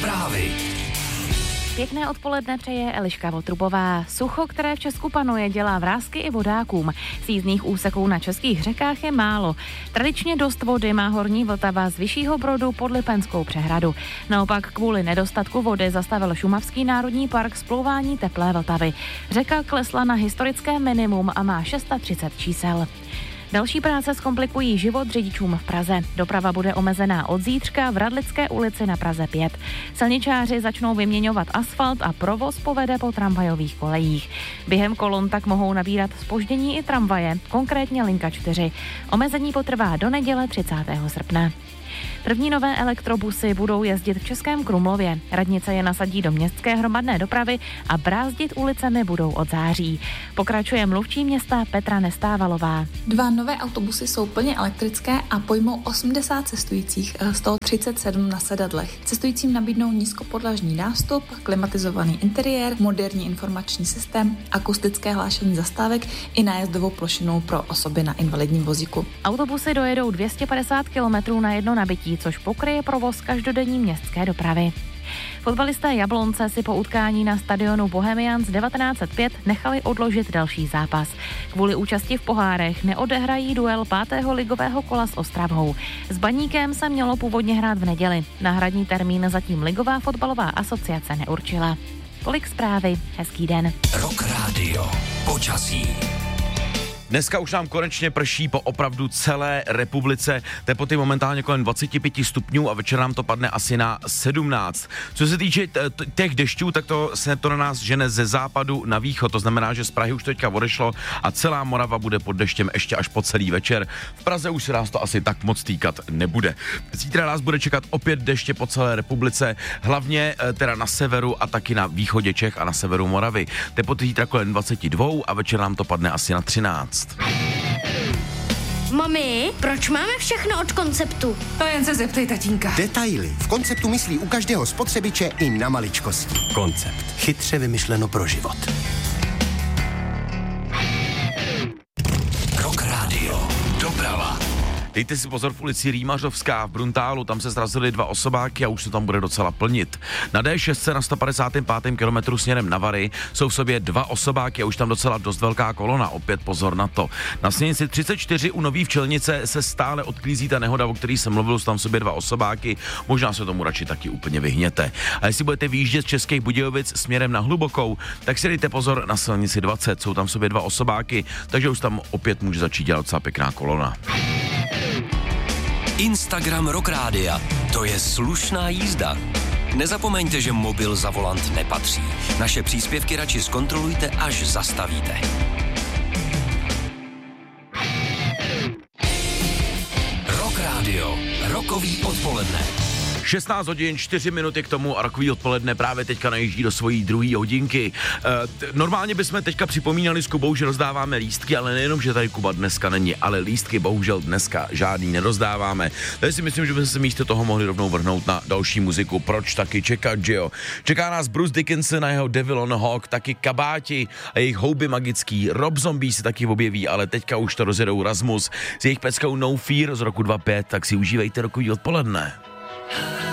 Zprávy. Pěkné odpoledne přeje Eliška Votrubová. Sucho, které v Česku panuje, dělá vrásky i vodákům. Sjízdných úseků na českých řekách je málo. Tradičně dost vody má horní Vltava z Vyššího Brodu pod Lipenskou přehradu. Naopak kvůli nedostatku vody zastavil Šumavský národní park splouvání teplé Vltavy. Řeka klesla na historické minimum a má 630 čísel. Další práce zkomplikují život řidičům v Praze. Doprava bude omezená od zítřka v Radlické ulici na Praze 5. Silničáři začnou vyměňovat asfalt a provoz povede po tramvajových kolejích. Během kolon tak mohou nabírat zpoždění i tramvaje, konkrétně linka 4. Omezení potrvá do neděle 30. srpna. První nové elektrobusy budou jezdit v Českém Krumlově. Radnice je nasadí do městské hromadné dopravy a brázdit ulicemi budou od září. Pokračuje mluvčí města Petra Nestávalová. 2 nové autobusy jsou plně elektrické a pojmou 80 cestujících, z toho 37 na sedadlech. Cestujícím nabídnou nízkopodlažní nástup, klimatizovaný interiér, moderní informační systém, akustické hlášení zastávek i nájezdovou plošinu pro osoby na invalidním vozíku. Autobusy dojedou 250 km na jedno nabití, což pokryje provoz každodenní městské dopravy. Fotbalisté Jablonce si po utkání na stadionu Bohemians 1905 nechali odložit další zápas. Kvůli účasti v pohárech neodehrají duel 5. ligového kola s Ostravou. S Baníkem se mělo původně hrát v neděli. Náhradní termín zatím Ligová fotbalová asociace neurčila. Tolik zprávy, hezký den. Rock Radio. Počasí. Dneska už nám konečně prší po opravdu celé republice. Teploty momentálně kolem 25 stupňů a večer nám to padne asi na 17. Co se týče těch dešťů, tak se to na nás žene ze západu na východ. To znamená, že z Prahy už teďka odešlo a celá Morava bude pod deštěm ještě až po celý večer. V Praze už se nás to asi tak moc týkat nebude. Zítra nás bude čekat opět deště po celé republice, hlavně teda na severu a taky na východě Čech a na severu Moravy. Teploty zítra kolem 22 a večer nám to padne asi na 13. Mami, proč máme všechno od Konceptu? To jen se zeptej tatínka. Detaily. V Konceptu myslí u každého spotřebiče i na maličkosti. Koncept. Chytře vymyšleno pro život. Rock Radio. Doprava. Dejte si pozor v ulici Rýmařovská v Bruntálu, tam se zrazily 2 osobáky a už se tam bude docela plnit. Na D6 na 155. kilometru směrem na Vary jsou v sobě 2 osobáky a už tam docela dost velká kolona, opět pozor na to. Na silnici 34 u Nový Včelnice se stále odklízí ta nehoda, o který jsem mluvil, jsou tam v sobě 2 osobáky, možná se tomu radši taky úplně vyhněte. A jestli budete vyjíždět z Českých Budějovic směrem na Hlubokou, tak si dejte pozor na silnici 20, jsou tam v sobě 2 osobáky, takže už tam opět může začít dělat docela pěkná kolona. Instagram Rock Rádia. To je slušná jízda. Nezapomeňte, že mobil za volant nepatří. Naše příspěvky radši zkontrolujte, až zastavíte. Rock Radio. Rokový odpoledne. 16 hodin, 4 minuty k tomu a rokový odpoledne právě teďka najíždí do svojí 2. hodinky. Normálně bychom teďka připomínali s Kubou, že rozdáváme lístky, ale nejenom, že tady Kuba dneska není, ale lístky bohužel dneska žádný nerozdáváme. Takže si myslím, že bychom se místo toho mohli rovnou vrhnout na další muziku. Proč taky čekat, že jo? Čeká nás Bruce Dickinson a jeho Devil on a Hawk, taky Kabáti a jejich houby magický. Rob Zombie se taky objeví, ale teďka už to rozjedou Rasmus s jejich peckou No Fear z roku 2005, tak si užívejte rokový odpoledne.